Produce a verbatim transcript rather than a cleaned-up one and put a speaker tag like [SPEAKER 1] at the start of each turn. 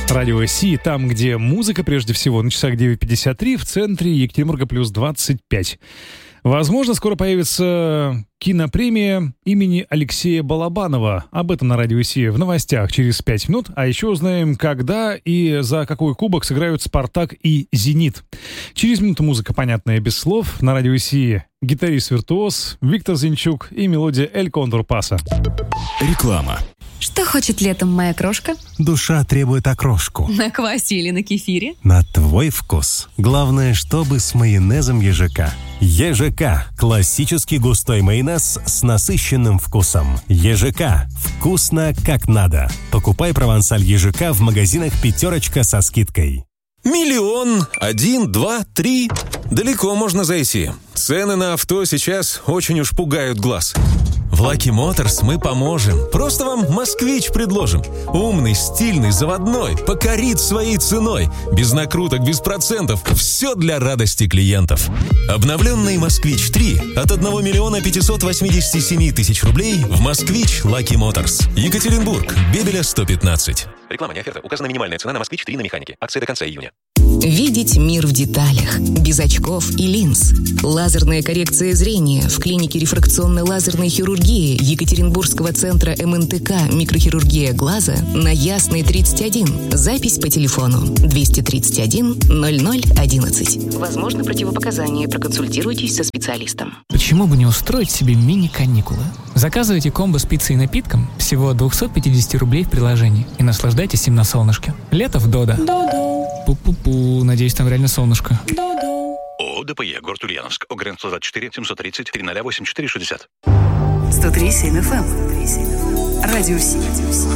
[SPEAKER 1] Радио Си, там, где музыка, прежде всего, на часах девять пятьдесят три, в центре Екатеринбурга плюс двадцать пять. Возможно, скоро появится кинопремия имени Алексея Балабанова. Об этом на Радио Си в новостях через пять минут. А еще узнаем, когда и за какой кубок сыграют «Спартак» и «Зенит». Через минуту музыка, понятная без слов. На Радио Си гитарист-виртуоз Виктор Зинчук и мелодия «Эль Кондор Паса».
[SPEAKER 2] Реклама.
[SPEAKER 3] Что хочет летом моя крошка?
[SPEAKER 4] Душа требует окрошку.
[SPEAKER 3] На квасе или на кефире?
[SPEAKER 4] На твой вкус. Главное, чтобы с майонезом ежека. ЕЖК – классический густой майонез с насыщенным вкусом. ЕЖК – вкусно как надо. Покупай провансаль ЕЖК в магазинах «Пятерочка» со скидкой.
[SPEAKER 2] Миллион, один, два, три. Далеко можно зайти. Цены на авто сейчас очень уж пугают глаз. В Lucky Motors мы поможем. Просто вам «Москвич» предложим. Умный, стильный, заводной, покорит своей ценой. Без накруток, без процентов. Все для радости клиентов. Обновленный «Москвич три» от одного миллиона пятьсот восемьдесят семь тысяч рублей в «Москвич» Lucky Motors. Екатеринбург, Бебеля сто пятнадцать.
[SPEAKER 5] Реклама не оферта. Указана минимальная цена на «Москвич три» на механике. Акция до конца июня.
[SPEAKER 6] Видеть мир в деталях, без очков и линз. Лазерная коррекция зрения в клинике рефракционной лазерной хирургии Екатеринбургского центра эм эн тэ ка «Микрохирургия глаза» на Ясной тридцать один. Запись по телефону двести тридцать один ноль ноль одиннадцать. Возможно, противопоказания. Проконсультируйтесь со специалистом.
[SPEAKER 7] Почему бы не устроить себе мини-каникулы? Заказывайте комбо с пиццей и напитком всего от двести пятьдесят рублей в приложении и наслаждайтесь им на солнышке. Лето в Додо. Додо. Пу-пу-пу, надеюсь, там реально солнышко.
[SPEAKER 8] ООО ДПЕ, город Ульяновск, ОГРН сто двадцать четыре семьсот тридцать три ноль восемь четыре шестьдесят.
[SPEAKER 9] сто три семь эф эм. Радио Си.